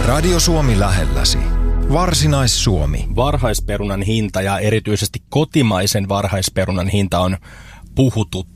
Radio Suomi lähelläsi. Varsinais-Suomi. Varhaisperunan hinta ja erityisesti kotimaisen varhaisperunan hinta on puhututtanut